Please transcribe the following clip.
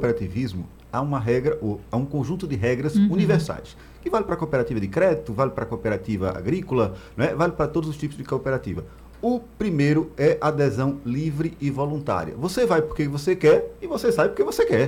cooperativismo, há uma regra, ou há um conjunto de regras universais, que vale para a cooperativa de crédito, vale para a cooperativa agrícola, né? Vale para todos os tipos de cooperativa. O primeiro é adesão livre e voluntária. Você vai porque você quer e você sai porque você quer.